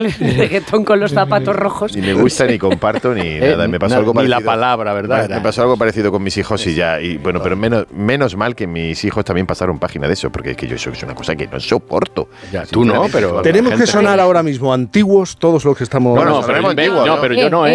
reggaetón con los zapatos rojos. Ni me gusta, ni comparto, ni nada. Me pasó algo parecido. Ni la palabra, ¿verdad? Me pasó algo parecido con mis hijos y ya. Y bueno, pero menos mal que mis hijos también pasaron página de eso, porque es que yo eso es una cosa que no soporto. Ya, tú no, pero... Tenemos que sonar ahora mismo antiguos, todos los que estamos... Pero yo no,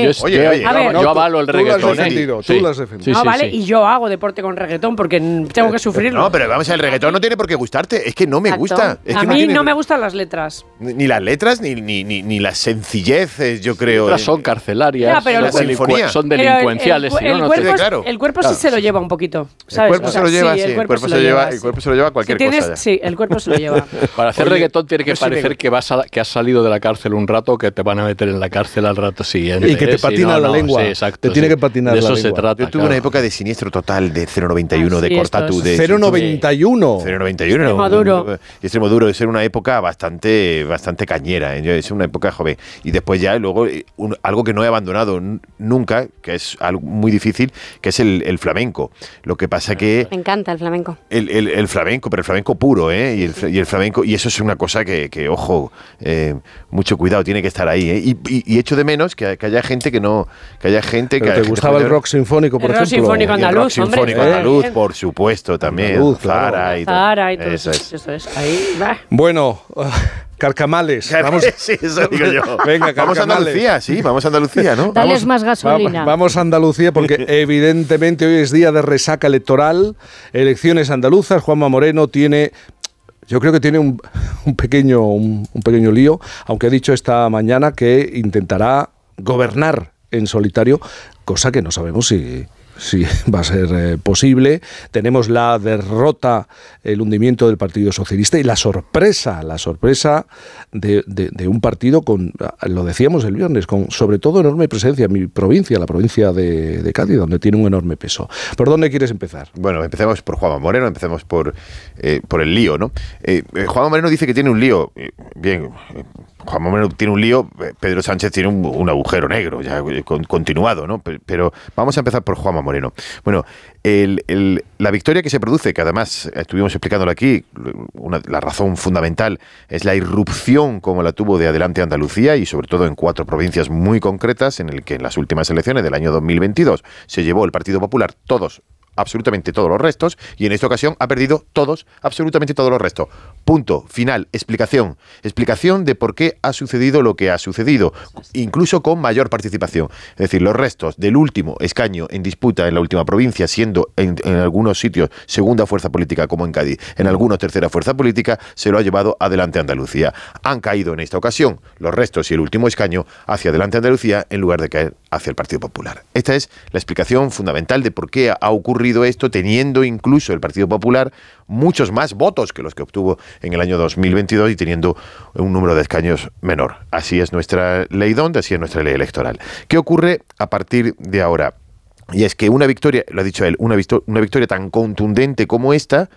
yo avalo el reggaetón. Tú lo has defendido. Vale, y yo hago deporte con reggaetón porque tengo que sufrirlo. No, pero vamos a ver, el reggaetón no tiene por qué gustarte. Es que no me gusta. Es que a mí no me gustan las letras. Ni las letras, ni las sencilleces, yo creo. Las son carcelarias, ya, pero son delincuenciales. El cuerpo sí se lo lleva un poquito, ¿sabes? El cuerpo se lo lleva, sí. El cuerpo se lo lleva cualquier cosa. Sí, el cuerpo se lo lleva. Para hacer reggaetón tiene que parecer que has salido de la cárcel un rato, que te van a meter en la cárcel al rato siguiente. Y que te patina la lengua. Sí, exacto. Te tiene que patinar la lengua. De eso se trata. Yo tuve una época de siniestro total, de 0,91, de Cortatu. 0,91. 0,91. Extremo duro. Es una época bastante cañera. Es una época joven. Y después ya, luego, algo que no he abandonado nunca, que es algo muy difícil, que es el flamenco. Lo que pasa que... Me encanta el flamenco. El flamenco, pero el flamenco puro, ¿eh? Y el flamenco, y eso es una cosa que ojo, mucho cuidado, tiene que estar ahí, ¿eh? Y echo de menos que haya gente que no... Que haya gente ¿Pero que... ¿Te gustaba el rock sinfónico, por ejemplo? El rock sinfónico andaluz, el rock sinfónico andaluz, por supuesto, también. Andaluz, Zara y todo. Zara y todo eso. Eso es. Ahí va. Bueno... Carcamales. Vamos. Sí, eso digo yo. Venga, vamos a Andalucía, sí, vamos a Andalucía, ¿no? Dales más gasolina. Vamos a Andalucía porque evidentemente hoy es día de resaca electoral, elecciones andaluzas. Juanma Moreno tiene... Yo creo que tiene un pequeño lío, aunque ha dicho esta mañana que intentará gobernar en solitario, cosa que no sabemos si va a ser posible. Tenemos la derrota, el hundimiento del Partido Socialista y la sorpresa de un partido con, lo decíamos el viernes, con sobre todo enorme presencia en mi provincia, la provincia de Cádiz, donde tiene un enorme peso. ¿Por dónde quieres empezar? Bueno, empecemos por Juanma Moreno, empecemos por el lío, ¿no? Juanma Moreno dice que tiene un lío. Bien, Juanma Moreno tiene un lío, Pedro Sánchez tiene un agujero negro, ya continuado, ¿no? Pero vamos a empezar por Juanma Moreno. Bueno, la victoria que se produce, que además estuvimos explicándolo aquí, la razón fundamental es la irrupción como la tuvo de Adelante Andalucía y sobre todo en 4 provincias muy concretas en el que en las últimas elecciones del año 2022 se llevó el Partido Popular absolutamente todos los restos, y en esta ocasión ha perdido absolutamente todos los restos. Punto, final, explicación de por qué ha sucedido lo que ha sucedido, incluso con mayor participación. Es decir, los restos del último escaño en disputa en la última provincia, siendo en algunos sitios segunda fuerza política como en Cádiz, en algunos tercera fuerza política, se lo ha llevado Adelante Andalucía. Han caído en esta ocasión los restos y el último escaño hacia Adelante Andalucía en lugar de caer hacia el Partido Popular. Esta es la explicación fundamental de por qué ha ocurrido esto, teniendo incluso el Partido Popular muchos más votos que los que obtuvo en el año 2022 y teniendo un número de escaños menor. Así es nuestra ley DONT, así es nuestra ley electoral. ¿Qué ocurre a partir de ahora? Y es que una victoria, lo ha dicho él, una victoria tan contundente como esta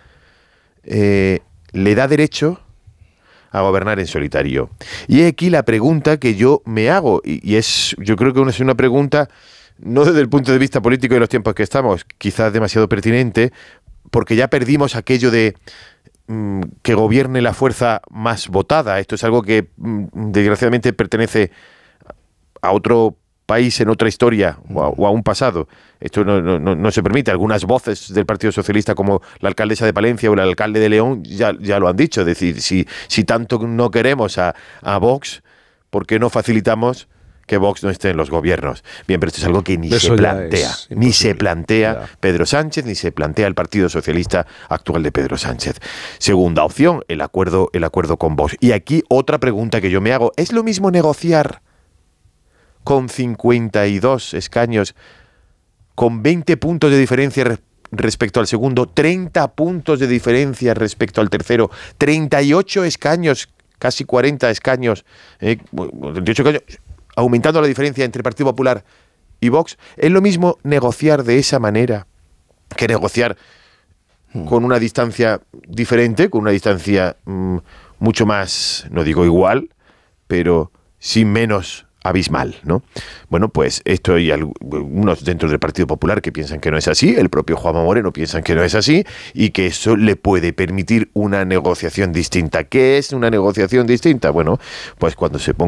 le da derecho a gobernar en solitario. Y aquí la pregunta que yo me hago, y yo creo que es una pregunta no desde el punto de vista político de los tiempos que estamos, quizás demasiado pertinente, porque ya perdimos aquello de que gobierne la fuerza más votada. Esto es algo que desgraciadamente pertenece a otro país, en otra historia o a un pasado. Esto no se permite. Algunas voces del Partido Socialista, como la alcaldesa de Palencia o el alcalde de León, ya lo han dicho. Es decir, si tanto no queremos a Vox, ¿por qué no facilitamos que Vox no esté en los gobiernos? Bien, pero esto es algo que ni se plantea Pedro Sánchez, ni se plantea el Partido Socialista actual de Pedro Sánchez. Segunda opción, el acuerdo con Vox. Y aquí otra pregunta que yo me hago, ¿es lo mismo negociar con 52 escaños, con 20 puntos de diferencia respecto al segundo, 30 puntos de diferencia respecto al tercero, 38 escaños, casi 40 escaños, 38 escaños, aumentando la diferencia entre Partido Popular y Vox? ¿Es lo mismo negociar de esa manera que negociar con una distancia diferente, con una distancia mucho más, no digo igual, pero sin menos abismal, ¿no? Bueno, pues esto hay algunos dentro del Partido Popular que piensan que no es así, el propio Juanma Moreno piensa que no es así y que eso le puede permitir una negociación distinta. ¿Qué es una negociación distinta? Bueno, pues cuando se ponga